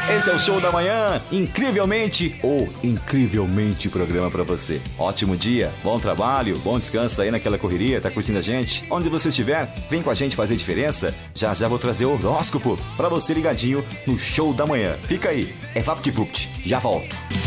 Esse é o Show da Manhã, incrivelmente programa pra você. Ótimo dia, bom trabalho, bom descanso aí naquela correria, tá curtindo a gente? Onde você estiver, vem com a gente fazer diferença. Já já vou trazer o horóscopo pra você ligadinho no Show da Manhã. Fica aí, é VaptVupt, já volto.